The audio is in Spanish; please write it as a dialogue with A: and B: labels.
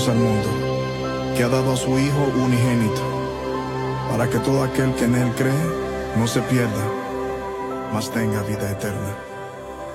A: Dios al mundo, que ha dado a su Hijo unigénito, para que todo aquel que en Él cree no se pierda, mas tenga vida eterna.